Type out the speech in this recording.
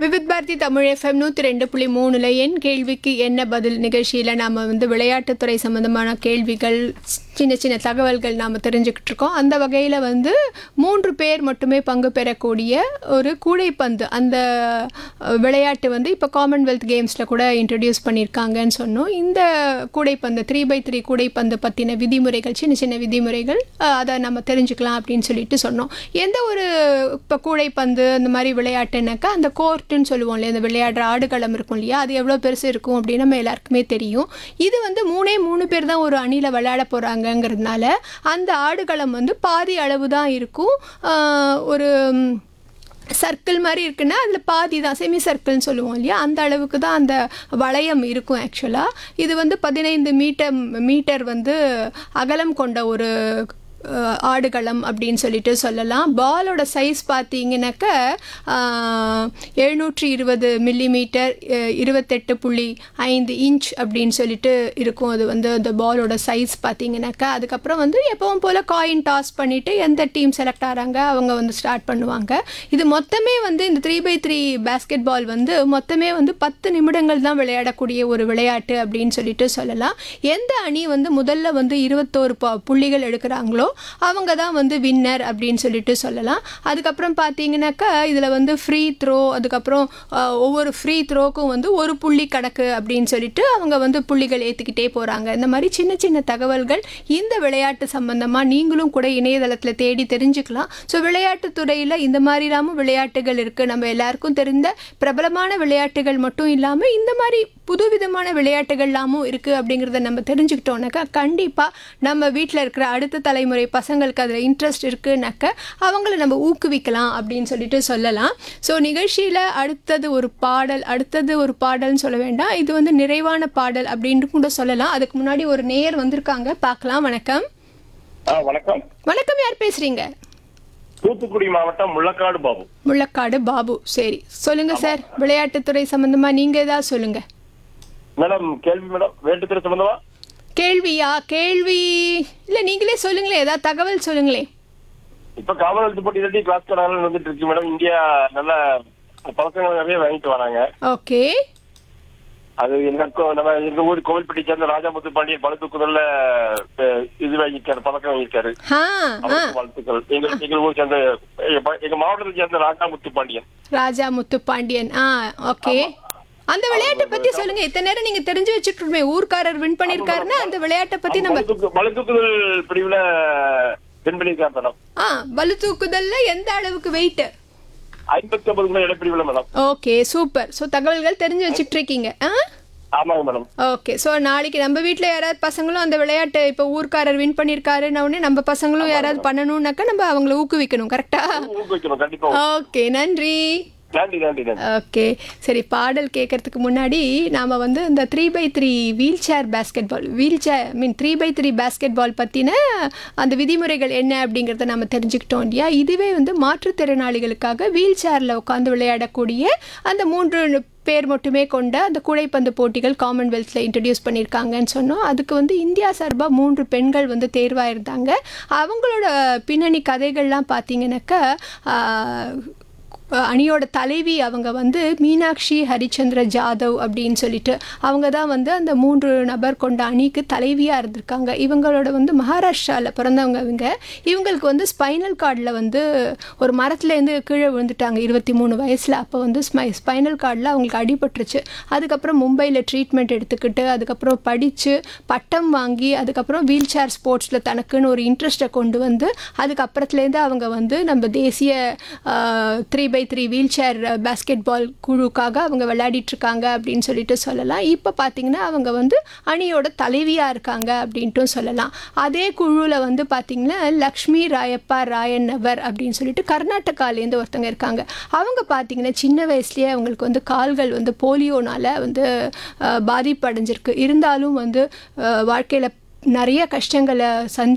Vividh Bharathi Tamil FM 102.3 என் கேள்விக்கு என்ன பதில் நிகழ்ச்சியில் நாம் விளையாட்டுத்துறை சம்மந்தமான கேள்விகள் சின்ன சின்ன தகவல்கள் நாம் தெரிஞ்சுக்கிட்டு இருக்கோம். அந்த வகையில் 3 பேர் மட்டுமே பங்கு பெறக்கூடிய ஒரு கூடைப்பந்து அந்த விளையாட்டு இப்போ காமன்வெல்த் கேம்ஸில் கூட இன்ட்ரடியூஸ் பண்ணியிருக்காங்கன்னு சொன்னோம். இந்த கூடைப்பந்து 3x3 கூடைப்பந்து பற்றின விதிமுறைகள், சின்ன சின்ன விதிமுறைகள், அதை நம்ம தெரிஞ்சுக்கலாம் அப்படின்னு சொல்லிட்டு சொன்னோம். எந்த ஒரு இப்போ கூடைப்பந்து அந்த மாதிரி விளையாட்டுனாக்கா அந்த கோர்ட்டுன்னு சொல்லுவோம் இல்லையா, அந்த விளையாடுற ஆடுகளம் இருக்கும் இல்லையா, அது எவ்வளோ பெருசு இருக்கும் அப்படின்னு நம்ம எல்லாருக்குமே தெரியும். இது 3 பேர் தான் ஒரு அணியில் விளையாட போகிறாங்கங்கிறதுனால அந்த ஆடுகளம் பாதி அளவு தான் இருக்கும். ஒரு சர்க்கிள் மாதிரி இருக்குன்னா அதில் பாதி தான், செமி சர்க்கிள்னு சொல்லுவோம் இல்லையா, அந்த அளவுக்கு தான் அந்த வளையம் இருக்கும். ஆக்சுவலாக இது 15 மீட்டர் அகலம் கொண்ட ஒரு ஆடுகளம் அப்படின்னு சொல்லிட்டு சொல்லலாம். பாலோட சைஸ் பார்த்தீங்கன்னாக்கா 720 மில்லிமீட்டர் 28.5 இன்ச் அப்படின்னு சொல்லிட்டு இருக்கும். அது அந்த பாலோட சைஸ் பார்த்தீங்கன்னாக்கா அதுக்கப்புறம் எப்பவும் போல் காயின் டாஸ் பண்ணிவிட்டு எந்த டீம் செலக்ட் ஆகிறாங்க அவங்க ஸ்டார்ட் பண்ணுவாங்க. இது மொத்தமே இந்த 3x3 பேஸ்கெட் பால் மொத்தமே 10 நிமிடங்கள் தான் விளையாடக்கூடிய ஒரு விளையாட்டு அப்படின்னு சொல்லிட்டு சொல்லலாம். எந்த அணி முதல்ல 21 புள்ளிகள் எடுக்கிறாங்களோ அவங்க தான் வின்னர் அப்படின்னு சொல்லிட்டு சொல்லலாம். அதுக்கப்புறம் பார்த்தீங்கன்னாக்கா இதில் ஃப்ரீ த்ரோ, அதுக்கப்புறம் ஒவ்வொரு ஃப்ரீ த்ரோக்கும் ஒரு புள்ளி கணக்கு அப்படின்னு சொல்லிட்டு அவங்க புள்ளிகள் ஏற்றிக்கிட்டே போகிறாங்க. இந்த மாதிரி சின்ன சின்ன தகவல்கள் இந்த விளையாட்டு சம்பந்தமாக நீங்களும் கூட இணையதளத்தில் தேடி தெரிஞ்சுக்கலாம். ஸோ விளையாட்டுத்துறையில் இந்த மாதிரிலாமும் விளையாட்டுகள் இருக்குது. நம்ம எல்லாருக்கும் தெரிந்த பிரபலமான விளையாட்டுகள் மட்டும் இல்லாமல் இந்த மாதிரி புதுவிதமான விளையாட்டுகள்லாமும் இருக்குது அப்படிங்கிறத நம்ம தெரிஞ்சுக்கிட்டோம்னாக்கா கண்டிப்பாக நம்ம வீட்டில் இருக்கிற அடுத்த தலைமுறை பசங்களுக்கு அதில் இன்ட்ரெஸ்ட் இருக்குனாக்க அவங்கள நம்ம ஊக்குவிக்கலாம் அப்படின்னு சொல்லிட்டு சொல்லலாம். ஸோ நிகழ்ச்சியில் அடுத்தது ஒரு பாடல்னு சொல்ல வேண்டாம், இது நிறைவான பாடல் அப்படின்னு கூட சொல்லலாம். அதுக்கு முன்னாடி ஒரு நேயர் வந்திருக்காங்க, பார்க்கலாம். வணக்கம். வணக்கம். வணக்கம், யார் பேசுறீங்க? தூத்துக்குடி மாவட்டம் முள்ளக்காடு பாபு. சரி, சொல்லுங்க சார். விளையாட்டுத்துறை சம்பந்தமா நீங்க ஏதாவது சொல்லுங்க மேடம். கேள்வி மேடம், விளையாட்டுத்துறை சம்பந்தமா கேள்வி இல்ல, நீங்களே சொல்லுங்களேன், ஏதாவது தகவல் சொல்லுங்களேன். இப்ப காமன்வெல்த் போட்டி கிளாஸ் வந்துட்டு இருக்கு மேடம். இந்தியா நல்ல பதக்கங்கள் நிறைய வாங்கிட்டு வராங்க. ஓகே. அது நம்ம எங்க ஊர் கோவில்பட்டி சேர்ந்த ராஜா முத்து பாண்டியன் பளுதூக்குதல்ல இது வாங்கியிருக்காரு, பதக்கம் வாங்கியிருக்காரு. வாழ்த்துக்கள். எங்க ஊர் சேர்ந்த எங்க மாவட்டத்தை சேர்ந்த ராஜா முத்து பாண்டியன். ஓகே. அந்த விளையாட்டை பத்தி சொல்லுங்க. இத்தனை நேரம் நீங்க தெரிஞ்சு வச்சுட்டு ஊர்க்காரர் வின் பண்ணிருக்காருன்னா அந்த விளையாட்டை பத்தி நம்ம பளுதூக்குதல் பிரிவுல வின் பண்ணிருக்காரு மேடம். பளுதூக்குதல்ல எந்த அளவுக்கு wait? 59 kilo எடைப்பிரிவுல madam. Okay, super. So தகவல்கள் தெரிஞ்சு வச்சுட்டு இருக்கீங்க. ஆமாங்க மேடம். ஓகே. ஸோ நாளைக்கு நம்ம வீட்டில் யாராவது பசங்களும் அந்த விளையாட்டு இப்போ ஊர்க்காரர் வின் பண்ணியிருக்காருன்னா உடனே நம்ம பசங்களும் யாராவது பண்ணணும்னாக்கா நம்ம அவங்கள ஊக்குவிக்கணும். கரெக்டா? ஊக்குவிக்கணும் கண்டிப்பா. ஓகே, நன்றி. ஓகே, சரி. பாடல் கேட்கறதுக்கு முன்னாடி நாம் இந்த 3x3 வீல் சேர் பேஸ்கெட் பால் 3x3 பேஸ்கெட் பால் பற்றின அந்த விதிமுறைகள் என்ன அப்படிங்கிறத நம்ம தெரிஞ்சுக்கிட்டோம் இல்லையா. இதுவே மாற்றுத்திறனாளிகளுக்காக வீல் சேரில் உட்காந்து விளையாடக்கூடிய அந்த 3 பேர் மட்டுமே கொண்ட அந்த கூடைப்பந்து போட்டிகள் காமன்வெல்த்தில் இன்ட்ரடியூஸ் பண்ணியிருக்காங்கன்னு சொன்னோம். அதுக்கு இந்தியா சார்பாக 3 பெண்கள் தேர்வாயிருந்தாங்க. அவங்களோட பின்னணி கதைகள்லாம் பார்த்தீங்கன்னாக்கா அணியோட தலைவி அவங்க மீனாட்சி ஹரிச்சந்திர ஜாதவ் அப்படின்னு சொல்லிட்டு அவங்க தான் அந்த 3 நபர் கொண்ட அணிக்கு தலைவியாக இருந்திருக்காங்க. இவங்களோட மகாராஷ்டிராவில் பிறந்தவங்க. இவங்களுக்கு ஸ்பைனல் கார்டில் ஒரு மரத்துலேருந்து கீழே விழுந்துட்டாங்க 23 வயசில். அப்போ ஸ்பைனல் கார்டில் அவங்களுக்கு அடிபட்டுருச்சு. அதுக்கப்புறம் மும்பையில் ட்ரீட்மெண்ட் எடுத்துக்கிட்டு அதுக்கப்புறம் படித்து பட்டம் வாங்கி அதுக்கப்புறம் வீல் சேர் ஸ்போர்ட்ஸில் தனக்குன்னு ஒரு இன்ட்ரெஸ்ட்டை கொண்டு அதுக்கப்புறத்துலேருந்து அவங்க நம்ம தேசிய 3x3 வீல் சேர் பேஸ்கெட் பால் குழுக்காக அவங்க விளையாடிட்டுருக்காங்க அப்படின்னு சொல்லிட்டு சொல்லலாம். இப்போ பார்த்தீங்கன்னா அவங்க அணியோட தலைவியாக இருக்காங்க அப்படின்ட்டும் சொல்லலாம். அதே குழுவில் பார்த்தீங்கன்னா லக்ஷ்மி ராயப்பா ராயன்னவர் அப்படின்னு சொல்லிட்டு கர்நாடகாலேருந்து ஒருத்தங்க இருக்காங்க. அவங்க பார்த்தீங்கன்னா சின்ன வயசுலேயே அவங்களுக்கு கால்கள் போலியோனால் பாதிப்பு அடைஞ்சிருக்கு. இருந்தாலும் வாழ்க்கையில் நிறைய கஷ்டங்களை